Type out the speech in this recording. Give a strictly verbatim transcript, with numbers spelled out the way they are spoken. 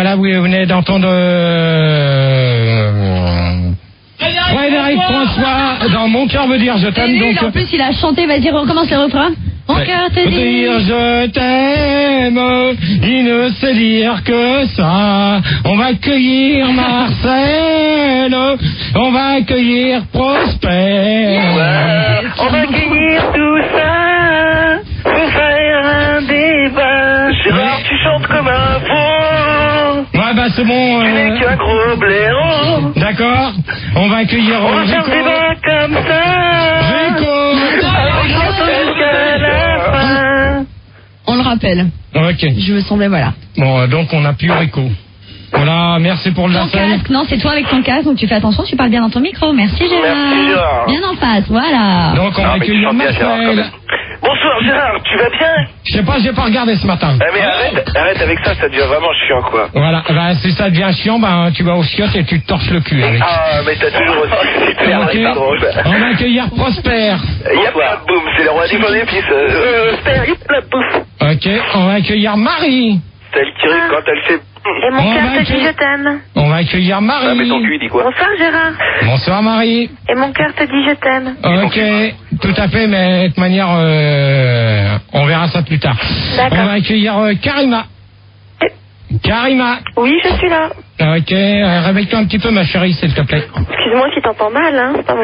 voilà, vous venez d'entendre euh, Frédéric François dans Mon cœur veut dire je t'aime. Donc en plus il a chanté, vas-y recommence le refrain. Mon cœur te dit dire je t'aime, il ne sait dire que ça. On va accueillir Marcel, on va accueillir Prosper. Ouais, on va accueillir tout ça pour faire un débat. Gérard, tu chantes comme un fou. Ouais bah c'est bon. Tu euh... n'es qu'un gros blaireau. D'accord. On va accueillir On va faire Rico. des débats comme ça. Rico. On le rappelle. Ok. Je me semblais, voilà. Bon, donc on n'a plus Rico. Voilà, merci pour le Ton scène. casque, non, c'est toi avec ton casque, donc tu fais attention, tu parles bien dans ton micro. Merci Gérard. Merci, Gérard. Bien en face, voilà. Donc on Non, va mais tu accueillir chantes bien, Gérard, quand Marcel. même. Bonsoir Gérard, tu vas bien? Je sais pas, j'ai pas regardé ce matin. Ah mais arrête, arrête avec ça, ça devient vraiment chiant quoi. Voilà, bah, si ça devient chiant, bah, tu vas au chiottes et tu te torches le cul avec. Ah mais t'as toujours aussi, c'est clair, Ok. c'est pas drôle. On va accueillir Prosper. Y'a pas de boum, c'est le roi des bonnes épices. Euh, Stère, y'a pas de bouffe. Ok, on va accueillir Marie. T'as le tiré quand elle fait... Et mon On cœur va te dit accueillir- je t'aime. On va accueillir Ah mais ton Marie. cul dit quoi? Bonsoir Gérard. Bonsoir Marie. Et mon cœur te dit je t'aime. Ok, tout à fait, mais de toute manière, euh, on verra ça plus tard. D'accord. On va accueillir euh, Karima. Karima. Oui, je suis là. Ok, euh, réveille-toi un petit peu ma chérie, s'il te plaît. Excuse-moi si t'entends mal, hein. C'est pas mon